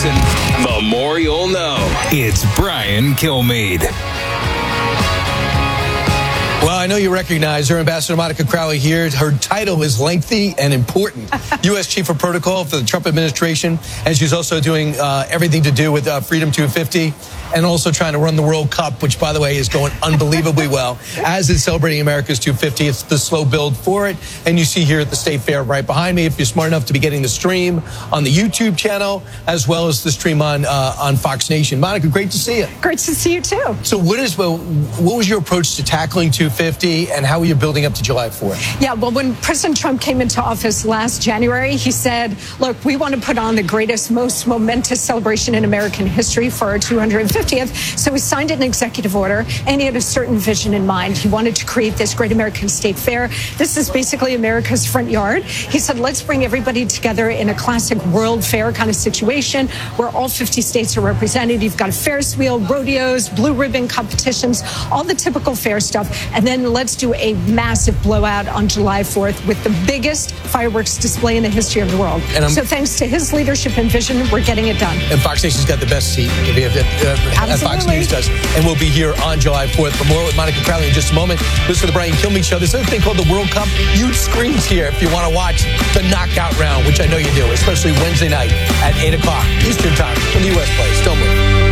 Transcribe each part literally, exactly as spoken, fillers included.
listen, the more you'll know. It's Brian Kilmeade. Well, I know you recognize her, Ambassador Monica Crowley here. Her title is lengthy and important. U S Chief of Protocol for the Trump administration. And she's also doing uh, everything to do with uh, Freedom two fifty and also trying to run the World Cup, which, by the way, is going unbelievably well, as is celebrating America's two fifty. It's the slow build for it. And you see here at the State Fair right behind me, if you're smart enough to be getting the stream on the YouTube channel, as well as the stream on uh, on Fox Nation. Monica, great to see you. Great to see you, too. So what is well, what was your approach to tackling two fifty, and how are you building up to July fourth? Yeah, well, when President Trump came into office last January, he said, look, we want to put on the greatest, most momentous celebration in American history for our two hundred fiftieth. So he signed an executive order, and he had a certain vision in mind. He wanted to create this great American State Fair. This is basically America's front yard. He said, let's bring everybody together in a classic World Fair kind of situation where all fifty states are represented. You've got a Ferris wheel, rodeos, blue ribbon competitions, all the typical fair stuff. And then let's do a massive blowout on July fourth with the biggest fireworks display in the history of the world. And so thanks to his leadership and vision, we're getting it done. And Fox Nation's got the best seat uh, at Fox News does. And we'll be here on July fourth. For more with Monica Crowley in just a moment. Listen to the Brian Kilmeade Show. There's another thing called the World Cup. Huge screens here if you want to watch the knockout round, which I know you do, especially Wednesday night at eight o'clock Eastern Time when the U S plays. Don't move.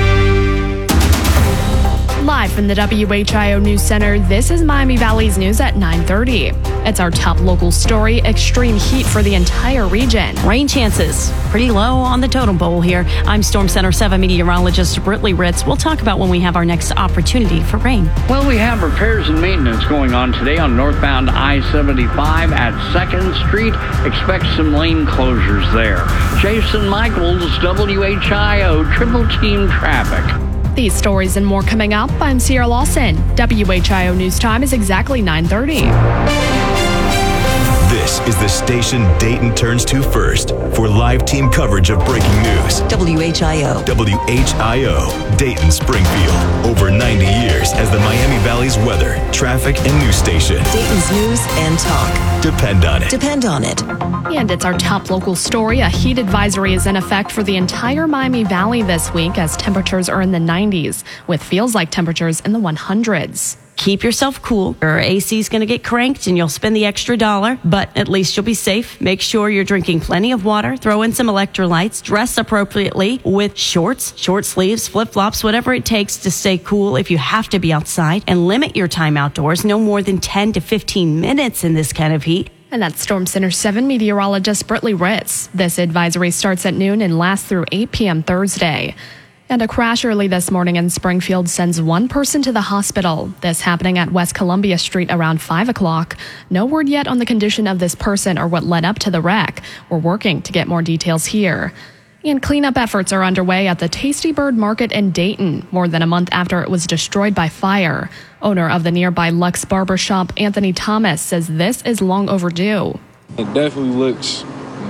Live from the W H I O News Center, this is Miami Valley's news at nine thirty. It's our top local story, extreme heat for the entire region. Rain chances pretty low on the totem pole here. I'm Storm Center seven meteorologist Britley Ritz. We'll talk about when we have our next opportunity for rain. Well, we have repairs and maintenance going on today on northbound I seventy-five at second Street. Expect some lane closures there. Jason Michaels, W H I O Triple Team Traffic. These stories and more coming up. I'm Sierra Lawson. W H I O News Time is exactly nine thirty. This is the station Dayton turns to first for live team coverage of breaking news. W H I O. W H I O, Dayton Springfield. Over ninety years as the Miami Valley's weather, traffic, and news station. Dayton's news and talk. Depend on it. Depend on it. And it's our top local story. A heat advisory is in effect for the entire Miami Valley this week as temperatures are in the nineties, with feels like temperatures in the hundreds. Keep yourself cool. Your A C's going to get cranked and you'll spend the extra dollar, but at least you'll be safe. Make sure you're drinking plenty of water. Throw in some electrolytes. Dress appropriately with shorts, short sleeves, flip-flops, whatever it takes to stay cool if you have to be outside. And limit your time outdoors. No more than ten to fifteen minutes in this kind of heat. And that's Storm Center seven meteorologist Britley Ritz. This advisory starts at noon and lasts through eight p.m. Thursday. And a crash early this morning in Springfield sends one person to the hospital. This happening at West Columbia Street around five o'clock. No word yet on the condition of this person or what led up to the wreck. We're working to get more details here. And cleanup efforts are underway at the Tasty Bird Market in Dayton, more than a month after it was destroyed by fire. Owner of the nearby Lux Barber Shop, Anthony Thomas, says this is long overdue. It definitely looks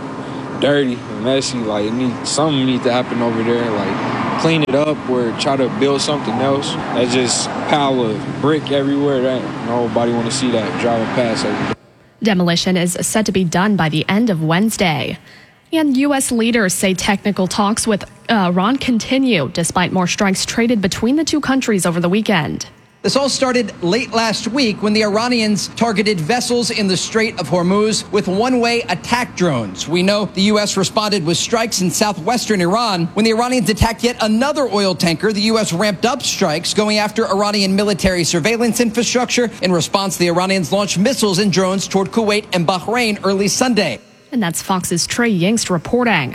dirty and messy. Like, it need, something needs to happen over there. Like, clean it up or try to build something else. That's just a pile of brick everywhere. That nobody want to see that driving past every day. Demolition is set to be done by the end of Wednesday. And U S leaders say technical talks with Iran continue despite more strikes traded between the two countries over the weekend. This all started late last week when the Iranians targeted vessels in the Strait of Hormuz with one-way attack drones. We know the U S responded with strikes in southwestern Iran. When the Iranians attacked yet another oil tanker, the U S ramped up strikes, going after Iranian military surveillance infrastructure. In response, the Iranians launched missiles and drones toward Kuwait and Bahrain early Sunday. And that's Fox's Trey Yingst reporting.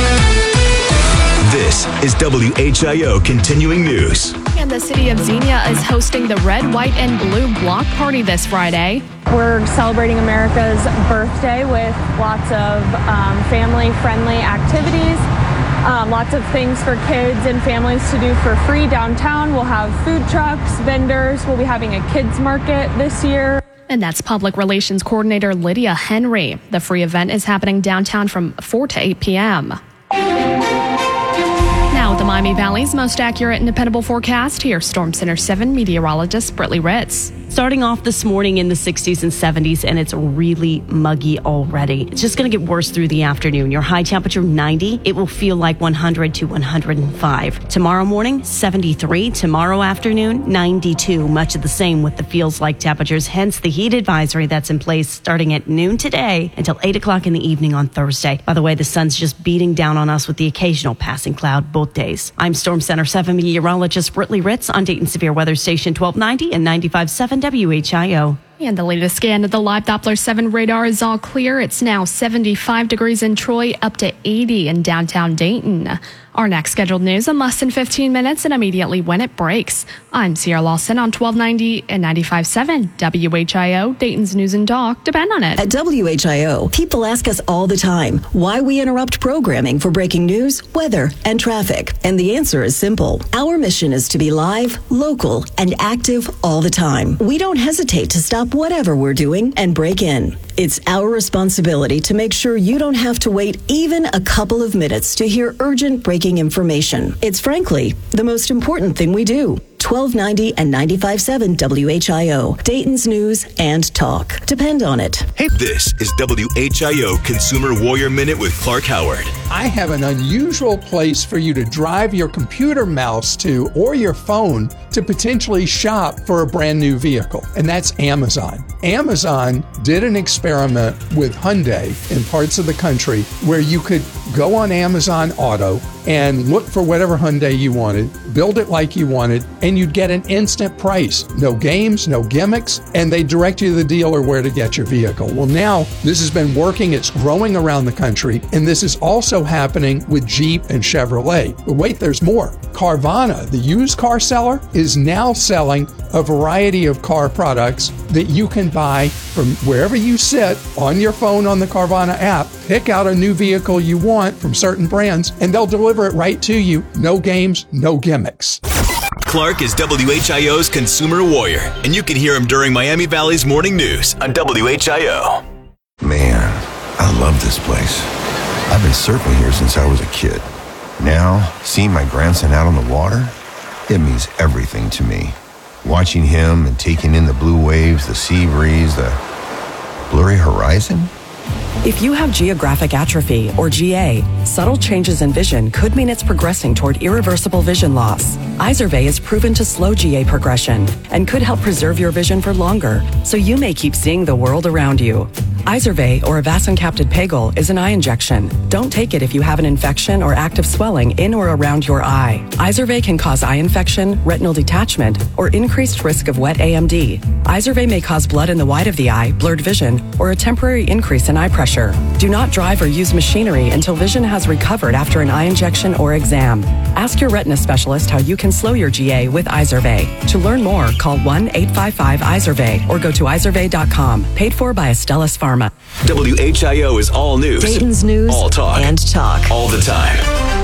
This is W H I O Continuing News. And the city of Xenia is hosting the Red, White, and Blue Block Party this Friday. We're celebrating America's birthday with lots of um, family-friendly activities, um, lots of things for kids and families to do for free downtown. We'll have food trucks, vendors. We'll be having a kids market this year. And that's Public Relations Coordinator Lydia Henry. The free event is happening downtown from four to eight p.m. Now, the Miami Valley's most accurate and dependable forecast. Here's Storm Center seven meteorologist Britley Ritz. Starting off this morning in the sixties and seventies, and it's really muggy already. It's just going to get worse through the afternoon. Your high temperature, ninety. It will feel like one hundred to one hundred five. Tomorrow morning, seventy-three. Tomorrow afternoon, ninety-two. Much of the same with the feels like temperatures, hence the heat advisory that's in place starting at noon today until eight o'clock in the evening on Thursday. By the way, the sun's just beating down on us with the occasional passing cloud both days. I'm Storm Center seven meteorologist Brittany Ritz on Dayton Severe Weather Station twelve ninety and ninety-five point seven W H I O. And the latest scan of the live Doppler seven radar is all clear. It's now seventy-five degrees in Troy, up to eighty in downtown Dayton. Our next scheduled news in less than fifteen minutes and immediately when it breaks. I'm Sierra Lawson on twelve ninety and ninety-five point seven W H I O, Dayton's News and Talk. Depend on it. At W H I O, people ask us all the time why we interrupt programming for breaking news, weather, and traffic. And the answer is simple. Our mission is to be live, local, and active all the time. We don't hesitate to stop whatever we're doing and break in. It's our responsibility to make sure you don't have to wait even a couple of minutes to hear urgent breaking information. It's frankly the most important thing we do. twelve ninety and ninety-five point seven W H I O, Dayton's News and Talk. Depend on it. Hey, this is W H I O Consumer Warrior Minute with Clark Howard. I have an unusual place for you to drive your computer mouse to or your phone to potentially shop for a brand new vehicle, and that's Amazon. Amazon did an experiment with Hyundai in parts of the country where you could go on Amazon Auto and look for whatever Hyundai you wanted, build it like you wanted, and you'd get an instant price. No games, no gimmicks, and they direct you to the dealer where to get your vehicle. Well, now this has been working. It's growing around the country, and this is also happening with Jeep and Chevrolet. But wait, there's more. Carvana, the used car seller, is now selling a variety of car products that you can buy from wherever you sit on your phone on the Carvana app. Pick out a new vehicle you want from certain brands, and they'll deliver it right to you. No games, no gimmicks. Clark is W H I O's Consumer Warrior, and you can hear him during Miami Valley's Morning News on W H I O. Man, I love this place. I've been surfing here since I was a kid. Now, seeing my grandson out on the water, it means everything to me. Watching him and taking in the blue waves, the sea breeze, the blurry horizon. If you have geographic atrophy, or G A, subtle changes in vision could mean it's progressing toward irreversible vision loss. Izervay is proven to slow G A progression and could help preserve your vision for longer, so you may keep seeing the world around you. Izervay, or avacincaptad pegol, is an eye injection. Don't take it if you have an infection or active swelling in or around your eye. Izervay can cause eye infection, retinal detachment, or increased risk of wet A M D. Izervay may cause blood in the white of the eye, blurred vision, or a temporary increase in eye pressure. Do not drive or use machinery until vision has recovered after an eye injection or exam. Ask your retina specialist how you can slow your G A with Izervay. To learn more, call one eight five five Izervay or go to izervay dot com. Paid for by Astellas Pharma. W H I O is all news, Dayton's News all talk, and Talk. all the time.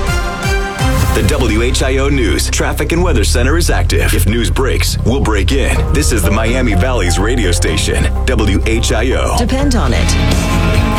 The W H I O News Traffic and Weather Center is active. If news breaks, we'll break in. This is the Miami Valley's radio station, W H I O. Depend on it.